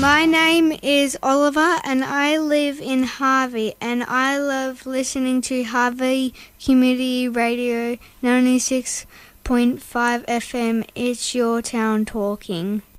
My name is Oliver and I live in Harvey, and I love listening to Harvey Community Radio 96.5 FM. It's your town talking.